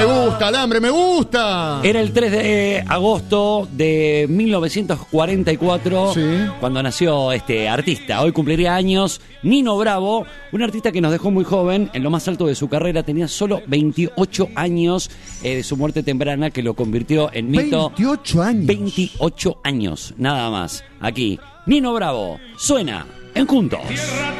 Me gusta, Alambre, me gusta. Era el 3 de agosto de 1944 cuando nació este artista. Hoy cumpliría años Nino Bravo, un artista que nos dejó muy joven, en lo más alto de su carrera. Tenía solo 28 años de su muerte temprana, que lo convirtió en mito. 28 años. 28 años, nada más. Aquí, Nino Bravo, suena en Juntos.